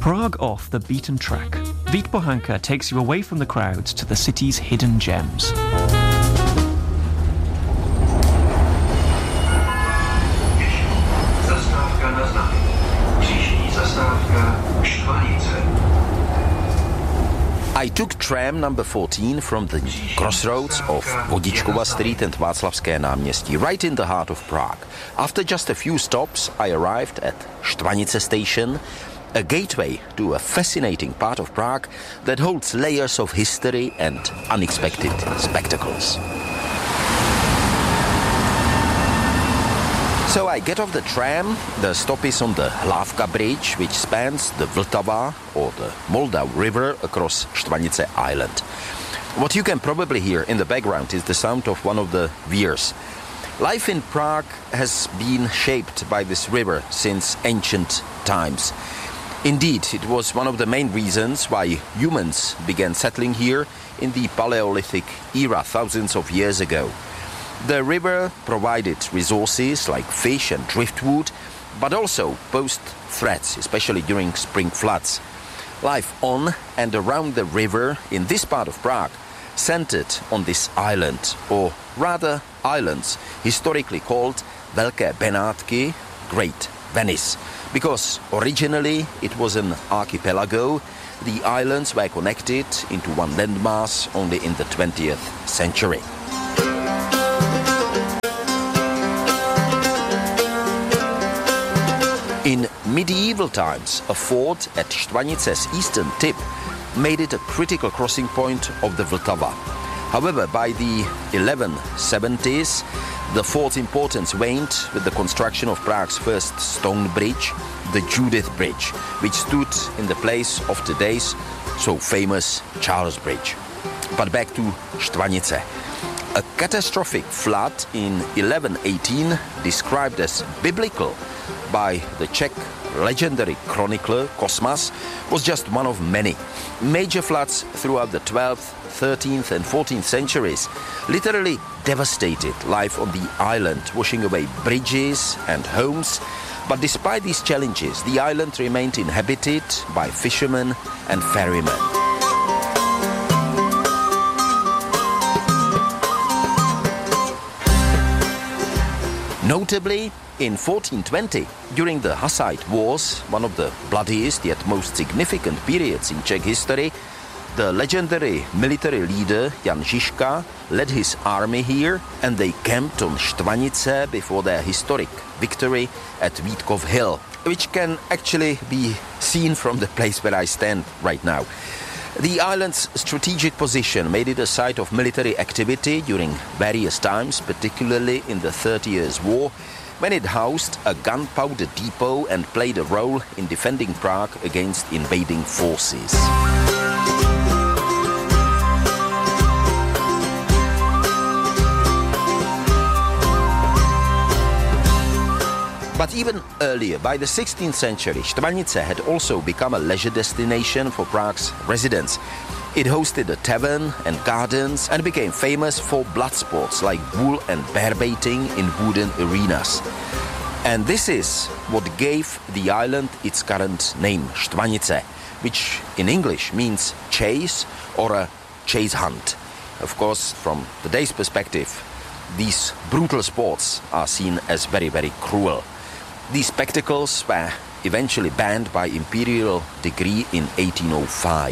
Prague off the beaten track, Vít Bohanka takes you away from the crowds to the city's hidden gems. Zastávka na znamení. Příští zastávka Štvanice. I took tram number 14 from the crossroads of Vodičkova Street and Václavské náměstí, right in the heart of Prague. After just a few stops, I arrived at Štvanice station, a gateway to a fascinating part of Prague that holds layers of history and unexpected spectacles. So I get off the tram. The stop is on the Hlávka Bridge, which spans the Vltava or the Moldau River across Štvanice Island. What you can probably hear in the background is the sound of one of the weirs. Life in Prague has been shaped by this river since ancient times. Indeed, it was one of the main reasons why humans began settling here in the Paleolithic era thousands of years ago. The river provided resources like fish and driftwood, but also posed threats, especially during spring floods. Life on and around the river in this part of Prague centered on this island, or rather islands, historically called Velké Benátky, Great Venice. Because originally it was an archipelago, the islands were connected into one landmass only in the 20th century. In medieval times, a fort at Štvanice's eastern tip made it a critical crossing point of the Vltava. However, by the 1170s, the fort's importance waned with the construction of Prague's first stone bridge, the Judith Bridge, which stood in the place of today's so famous Charles Bridge. But back to Štvanice. A catastrophic flood in 1118, described as biblical by the Czech legendary chronicler Cosmas, was just one of many. Major floods throughout the 12th, 13th and 14th centuries literally devastated life on the island, washing away bridges and homes. But despite these challenges, the island remained inhabited by fishermen and ferrymen. Notably, in 1420, during the Hussite Wars, one of the bloodiest yet most significant periods in Czech history, the legendary military leader Jan Žižka led his army here, and they camped on Štvanice before their historic victory at Vítkov Hill, which can actually be seen from the place where I stand right now. The island's strategic position made it a site of military activity during various times, particularly in the 30 Years' War, when it housed a gunpowder depot and played a role in defending Prague against invading forces. But even earlier, by the 16th century, Štvanice had also become a leisure destination for Prague's residents. It hosted a tavern and gardens and became famous for blood sports like bull and bear baiting in wooden arenas. And this is what gave the island its current name, Štvanice, which in English means chase or a chase hunt. Of course, from today's perspective, these brutal sports are seen as very, very cruel. These spectacles were eventually banned by imperial decree in 1805.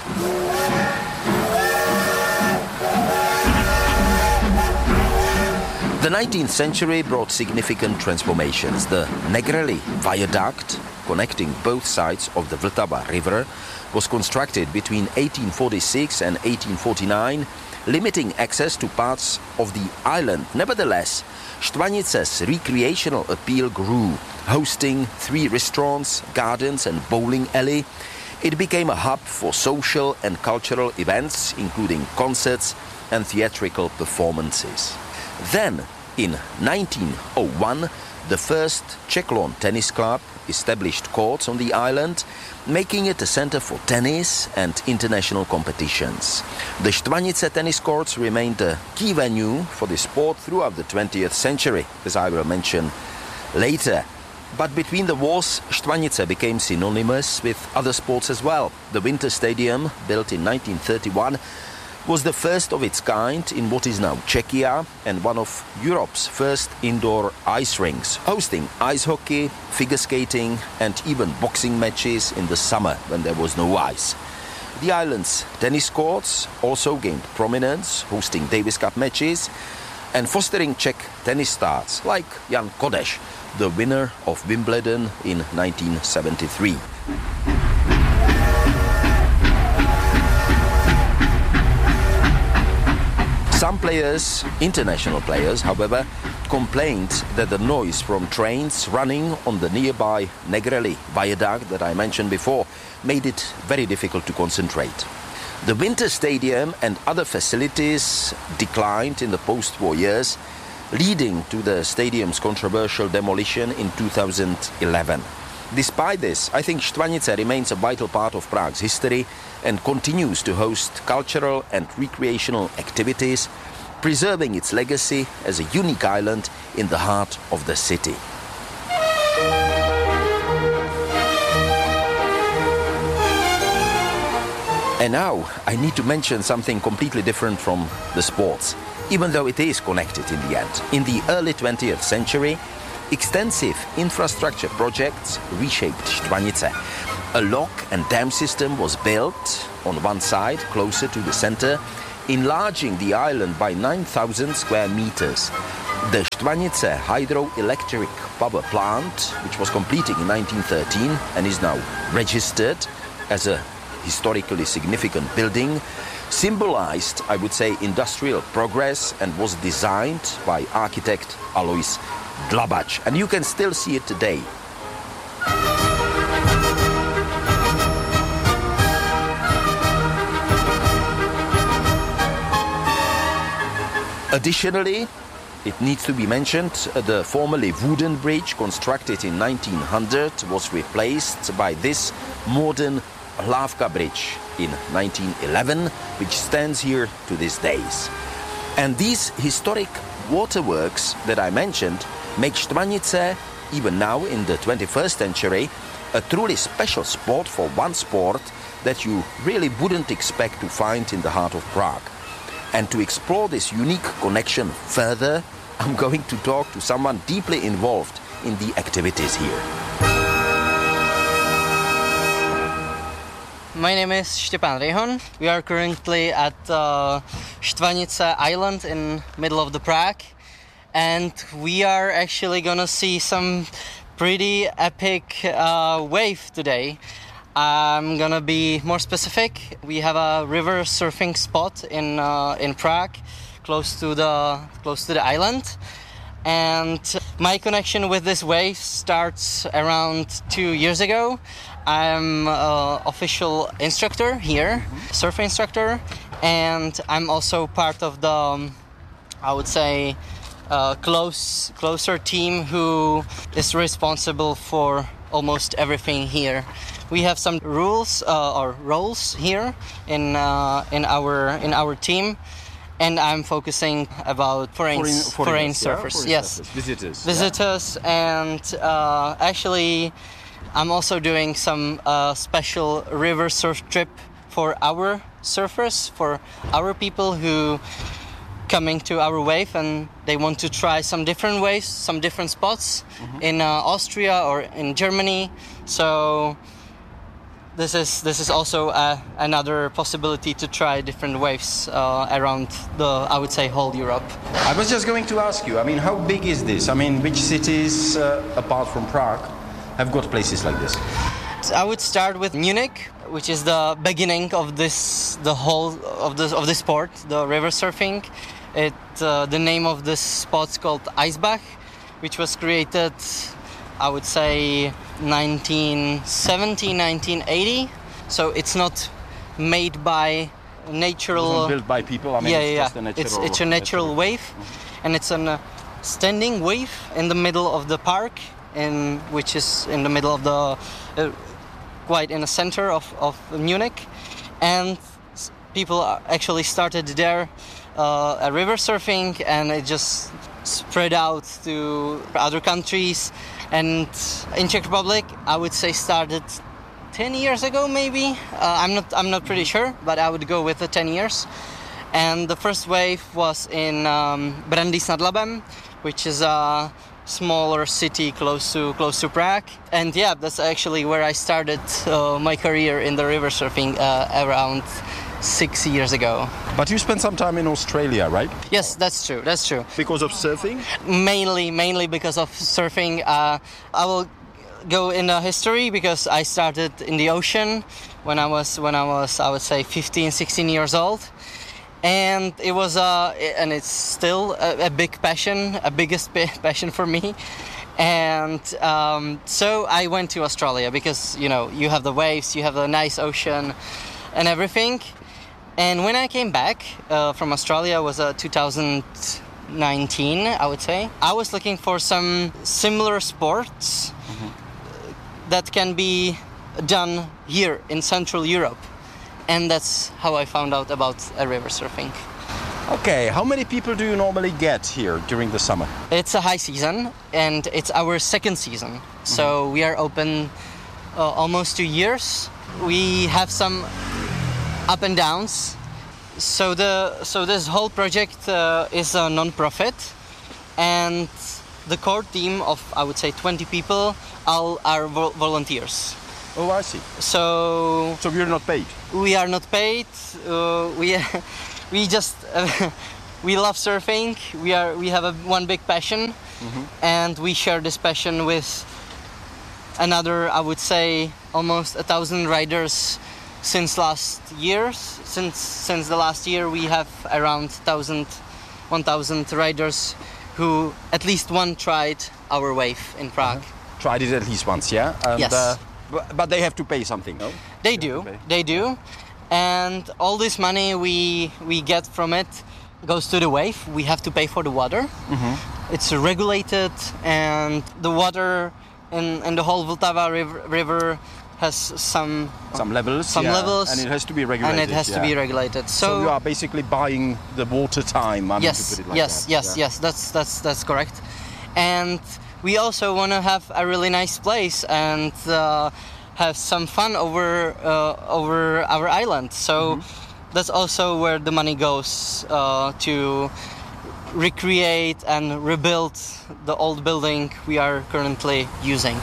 The 19th century brought significant transformations. The Negrelli Viaduct, connecting both sides of the Vltava River, was constructed between 1846 and 1849, limiting access to parts of the island. Nevertheless, Štvanice's recreational appeal grew, hosting 3 restaurants, gardens and bowling alley. It became a hub for social and cultural events, including concerts and theatrical performances. Then, in 1901, the first Czech lawn tennis club established courts on the island, making it a center for tennis and international competitions. The Štvanice tennis courts remained a key venue for the sport throughout the 20th century, as I will mention later. But between the wars, Štvanice became synonymous with other sports as well. The Winter Stadium, built in 1931, was the first of its kind in what is now Czechia and one of Europe's first indoor ice rinks, hosting ice hockey, figure skating and even boxing matches in the summer when there was no ice. The island's tennis courts also gained prominence, hosting Davis Cup matches and fostering Czech tennis stars like Jan Kodeš, the winner of Wimbledon in 1973. Some players, international players, however, complained that the noise from trains running on the nearby Negrelli viaduct that I mentioned before made it very difficult to concentrate. The Winter Stadium and other facilities declined in the post-war years, leading to the stadium's controversial demolition in 2011. Despite this, I think Štvanice remains a vital part of Prague's history and continues to host cultural and recreational activities, preserving its legacy as a unique island in the heart of the city. And now I need to mention something completely different from the sports, even though it is connected in the end. In the early 20th century, extensive infrastructure projects reshaped Štvanice. A lock and dam system was built on one side, closer to the center, enlarging the island by 9,000 square meters. The Štvanice hydroelectric power plant, which was completed in 1913 and is now registered as a historically significant building, symbolized, I would say, industrial progress and was designed by architect Alois Dlabač. And you can still see it today. Additionally, it needs to be mentioned, the formerly wooden bridge constructed in 1900 was replaced by this modern Hlávka Bridge in 1911, which stands here to these days. And these historic waterworks that I mentioned make Štvanice, even now in the 21st century, a truly special spot for one sport that you really wouldn't expect to find in the heart of Prague. And to explore this unique connection further, I'm going to talk to someone deeply involved in the activities here. My name is Štěpán Rejhon. We are currently at Štvanice Island in middle of the Prague, and we are actually gonna see some pretty epic wave today. I'm gonna be more specific. We have a river surfing spot in Prague, close to the island, and my connection with this wave starts around 2 years ago. I'm an official instructor here, surf instructor, and I'm also part of the, I would say, closer team who is responsible for almost everything here. We have some rules or roles here in our team, and I'm focusing about foreign surfers. Yes, visitors, and actually, I'm also doing some special river surf trip for our surfers, for our people who coming to our wave and they want to try some different waves, some different spots in Austria or in Germany. So this is also another possibility to try different waves around I would say, whole Europe. I was just going to ask you, how big is this? Which cities, apart from Prague, have got places like this? I would start with Munich, which is the beginning of the sport, the river surfing. The name of this spot's called Eisbach, which was created, I would say, 1970, 1980. So it's not made by natural. It wasn't built by people. It's a natural wave, and it's a standing wave in the middle of the park, which is in the middle of the quite in the center of Munich, and people actually started there river surfing, and it just spread out to other countries. And in Czech Republic, I would say started 10 years ago, maybe. I'm not pretty sure, but I would go with the 10 years. And the first wave was in Brandýs nad Labem, which is a smaller city close to Prague. And yeah, that's actually where I started my career in the river surfing around 6 years ago. But you spent some time in Australia, right? Yes, that's true. Because of surfing? Mainly because of surfing. I will go in the history because I started in the ocean when I was I would say 15, 16 years old. And it was and it's still a big passion, biggest passion for me. And so I went to Australia because, you know, you have the waves, you have the nice ocean and everything. And when I came back from Australia, was 2019, I would say. I was looking for some similar sports that can be done here in Central Europe. And that's how I found out about river surfing. Okay, how many people do you normally get here during the summer? It's a high season, and it's our second season. So we are open almost 2 years. We have some up and downs. So this whole project is a non-profit, and the core team of, I would say, 20 people all are volunteers. Oh, I see. So you're not paid? We are not paid. We just we love surfing. We have one big passion, and we share this passion with another, I would say, almost 1,000 riders since last year. Since the last year, we have around 1,000 riders who at least one tried our wave in Prague. Tried it at least once, yeah? And, yes. But they have to pay something, no? They do. And all this money we get from it goes to the wave. We have to pay for the water. It's regulated, and the water in the whole Vltava river has some levels. And it has to be regulated. So you are basically buying the water time. Yes, to put it like that. Yes. That's correct. And we also want to have a really nice place and have some fun over our island. So that's also where the money goes to recreate and rebuild the old building we are currently using.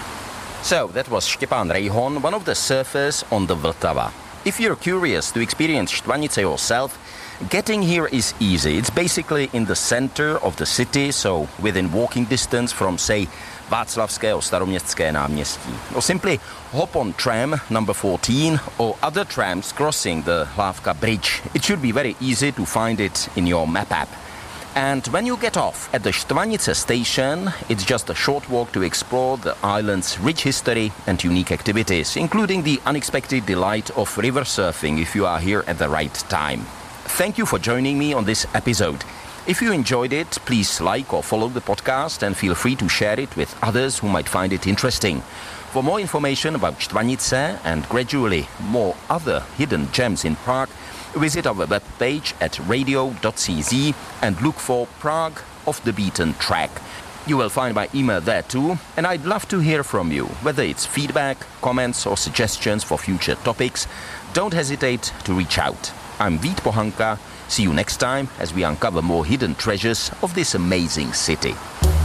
So that was Štěpán Rejhon, one of the surfers on the Vltava. If you're curious to experience Štvanice yourself, getting here is easy. It's basically in the center of the city, so within walking distance from, say, Václavské or Staroměstské náměstí. Or simply hop on tram number 14 or other trams crossing the Hlávka Bridge. It should be very easy to find it in your map app. And when you get off at the Štvanice station, it's just a short walk to explore the island's rich history and unique activities, including the unexpected delight of river surfing if you are here at the right time. Thank you for joining me on this episode. If you enjoyed it, please like or follow the podcast and feel free to share it with others who might find it interesting. For more information about Štvanice and gradually more other hidden gems in Prague, visit our webpage at radio.cz and look for Prague Off the Beaten Track. You will find my email there too, and I'd love to hear from you, whether it's feedback, comments or suggestions for future topics. Don't hesitate to reach out. I'm Vít Pohanka. See you next time as we uncover more hidden treasures of this amazing city.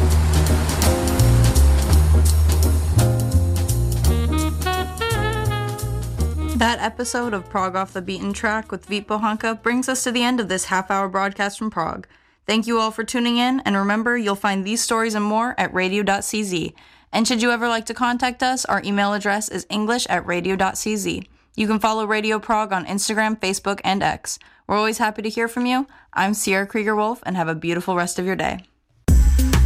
That episode of Prague Off the Beaten Track with Vít Pohanka brings us to the end of this half-hour broadcast from Prague. Thank you all for tuning in, and remember, you'll find these stories and more at radio.cz. And should you ever like to contact us, our email address is english@radio.cz. You can follow Radio Prague on Instagram, Facebook, and X. We're always happy to hear from you. I'm Sierra Krieger-Wolf, and have a beautiful rest of your day.